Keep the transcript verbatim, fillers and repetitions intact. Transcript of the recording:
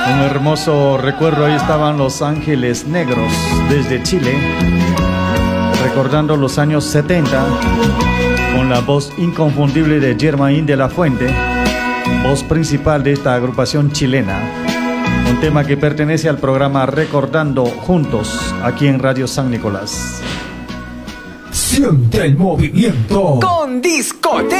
Un hermoso recuerdo, ahí estaban Los Ángeles Negros desde Chile, recordando los años setenta, con la voz inconfundible de Germain de la Fuente, voz principal de esta agrupación chilena. Un tema que pertenece al programa Recordando Juntos, aquí en Radio San Nicolás. Siente el movimiento con discoteca.